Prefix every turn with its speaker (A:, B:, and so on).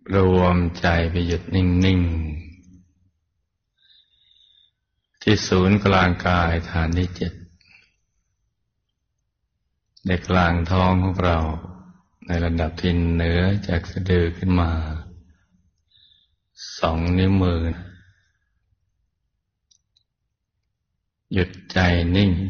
A: รวมใจไปหยุดนิ่งๆที่ศูนย์กลางกายฐานที่7ในกลางท้องของเราในระดับที่เหนือจากสะดือขึ้นมา2 นิ้วมือหยุดใจนิ่ง